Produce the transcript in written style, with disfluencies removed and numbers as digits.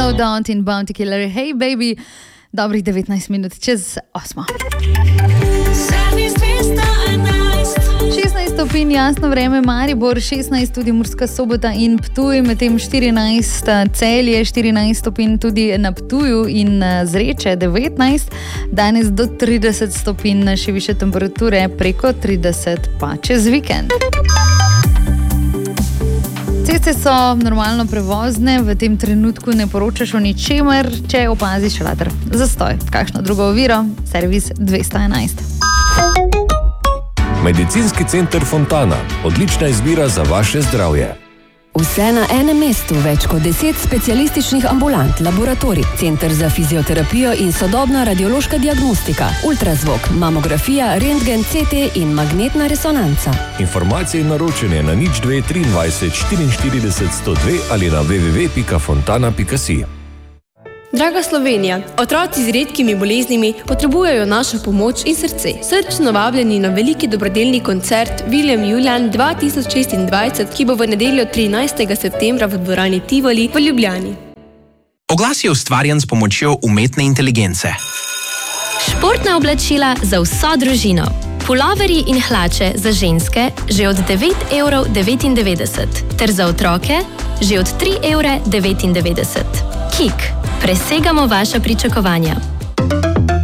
No Doubt in Bounty Killer. Hey baby, dobrih 19 minut čez 8. 16 stopinj, jasno vreme, Maribor 16, tudi Murska Sobota in Ptuj, medtem 14 Celje, 14 stopinj tudi na Ptuju in Zreče 19, danes do 30 stopinj, še više temperature, preko 30 pa čez vikend. Ceste so normalno prevozne, v tem trenutku ne poročaš o ničemer, če opaziš radar zastoj. Kakšno drugo oviro? Servis 211. Medicinski center Fontana. Odlična izbira za vaše zdravje. Vse na enem mestu, več kot 10 specialističnih ambulant, laboratorij, center za fizioterapijo in sodobna radiološka diagnostika, ultrazvok, mamografija, rentgen, CT in magnetna resonanca. Informacije in naročanje na 02 23 44 102 ali na www.fontana.si. Draga Slovenija, otroci z redkimi boleznimi potrebujejo našo pomoč in srce. Srčno vabljeni na veliki dobrodelni koncert William Julian 2026, ki bo v nedeljo 13. septembra v dvorani Tivoli v Ljubljani. Oglas je ustvarjen s pomočjo umetne inteligence. Športna oblačila za vso družino. Puloverji in hlače za ženske že od 9,99 € ter za otroke že od 3,99 €. Kik. Presegamo vaša pričakovanja.